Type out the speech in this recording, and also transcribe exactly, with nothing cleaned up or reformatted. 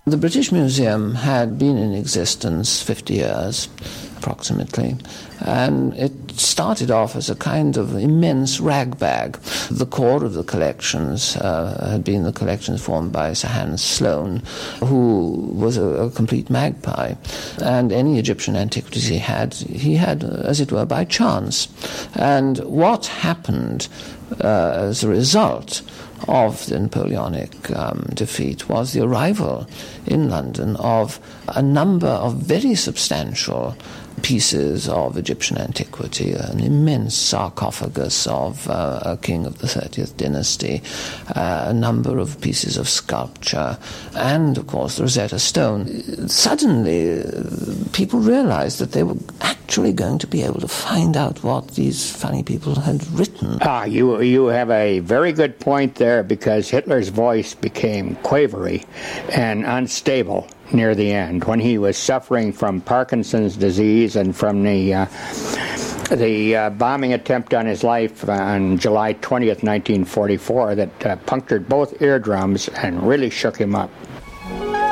The British Museum had been in existence fifty years, approximately, and it started off as a kind of immense rag bag. The core of the collections uh, had been the collections formed by Sir Hans Sloane, who was a, a complete magpie, and any Egyptian antiquities he had, he had, as it were, by chance. And what happened uh, as a result of the Napoleonic um, defeat was the arrival in London of a number of very substantial pieces of Egyptian antiquity, an immense sarcophagus of uh, a king of the thirtieth dynasty, uh, a number of pieces of sculpture, and, of course, the Rosetta Stone. Suddenly, people realized that they were actually going to be able to find out what these funny people had written. Ah, you, you have a very good point there, because Hitler's voice became quavery and unstable near the end, when he was suffering from Parkinson's disease and from the uh, the uh, bombing attempt on his life on July twentieth, nineteen forty-four, that uh, punctured both eardrums and really shook him up.